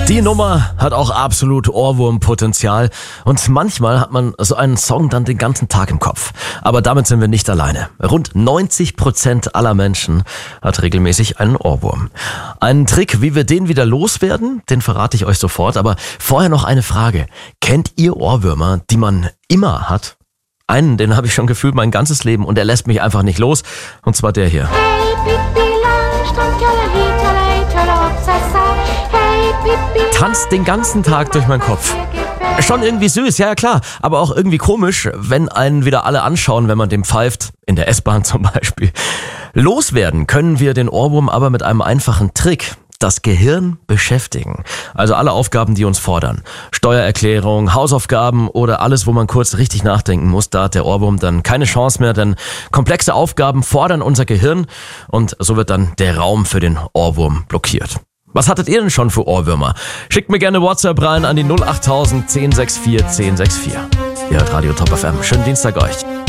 Die Nummer hat auch absolut Ohrwurmpotenzial und manchmal hat man so einen Song dann den ganzen Tag im Kopf. Aber damit sind wir nicht alleine. Rund 90% aller Menschen hat regelmäßig einen Ohrwurm. Einen Trick, wie wir den wieder loswerden, den verrate ich euch sofort. Aber vorher noch eine Frage. Kennt ihr Ohrwürmer, die man immer hat? Einen, den habe ich schon gefühlt mein ganzes Leben und er lässt mich einfach nicht los. Und zwar der hier. Hey Pippi Langstrumpf, Jolle, Jolle, Obsassa. Hey Pippi. Tanzt den ganzen Tag durch meinen Kopf. Schon irgendwie süß, ja klar, aber auch irgendwie komisch, wenn einen wieder alle anschauen, wenn man dem pfeift, in der S-Bahn zum Beispiel. Loswerden können wir den Ohrwurm aber mit einem einfachen Trick. Das Gehirn beschäftigen. Also alle Aufgaben, die uns fordern. Steuererklärung, Hausaufgaben oder alles, wo man kurz richtig nachdenken muss. Da hat der Ohrwurm dann keine Chance mehr, denn komplexe Aufgaben fordern unser Gehirn und so wird dann der Raum für den Ohrwurm blockiert. Was hattet ihr denn schon für Ohrwürmer? Schickt mir gerne WhatsApp rein an die 08000 1064 1064. Ihr hört Radio Top FM. Schönen Dienstag euch.